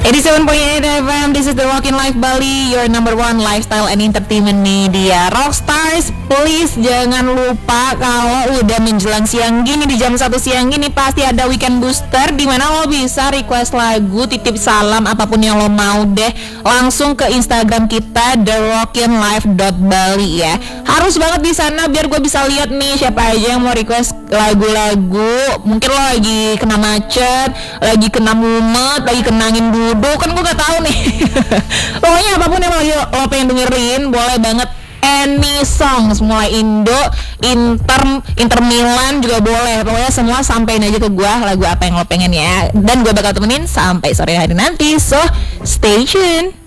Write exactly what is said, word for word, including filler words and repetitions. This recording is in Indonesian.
eighty-seven point eight F M, this is the Rockin' Life Bali, your number one lifestyle and entertainment media. Rockstars, please jangan lupa kalau udah menjelang siang gini, di jam satu siang gini pasti ada weekend booster, dimana lo bisa request lagu, titip salam, apapun yang lo mau deh, langsung ke Instagram kita the rockin life dot bali ya. Harus banget di sana biar gue bisa lihat nih siapa aja yang mau request lagu-lagu. Mungkin lo lagi kena macet, lagi kena mumet, lagi kena angin duduk, kan gue gak tahu nih. Pokoknya apapun yang lagi lo pengen dengerin, boleh banget. Any songs, mulai Indo, Inter, Inter Milan juga boleh. Pokoknya semua sampein aja ke gue lagu apa yang lo pengen ya. Dan gue bakal temenin sampai sore hari nanti. So, stay tune.